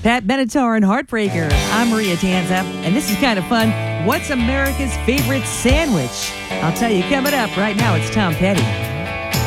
Pat Benatar and Heartbreaker. I'm Maria Tanza, and this is kind of fun. What's America's favorite sandwich? I'll tell you coming up. Right now, it's Tom Petty.